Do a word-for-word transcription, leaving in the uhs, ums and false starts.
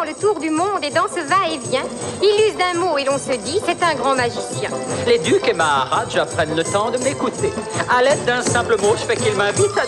le tour du monde et dans ce va-et-vient, il use d'un mot et l'on se dit, c'est un grand magicien. Les ducs et Maharajas prennent le temps de m'écouter. À l'aide d'un simple mot, je fais qu'ils m'invitent à